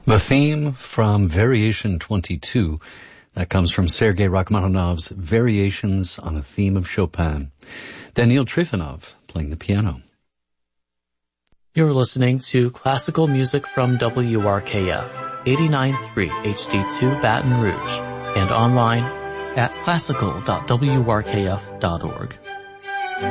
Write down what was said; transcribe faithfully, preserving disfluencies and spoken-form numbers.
The theme from Variation twenty-two, that comes from Sergei Rachmaninoff's Variations on a Theme of Chopin. Daniil Trifonov playing the piano. You're listening to classical music from W R K F, eighty-nine point three H D two Baton Rouge, and online at classical dot w r k f dot org.